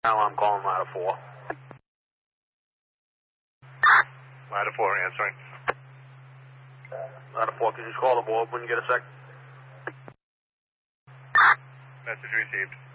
Now I'm calling Ladder 4. Ladder 4, answering. Ladder 4, can you just call the board when you get a sec? Message received.